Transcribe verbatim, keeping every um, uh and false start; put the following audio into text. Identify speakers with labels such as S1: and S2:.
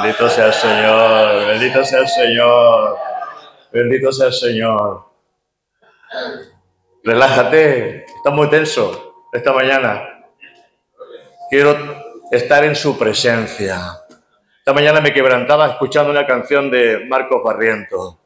S1: Bendito sea el Señor, bendito sea el Señor, bendito sea el Señor. Relájate, está muy tenso esta mañana. Quiero estar en su presencia. Esta mañana me quebrantaba escuchando una canción de Marcos Barrientos.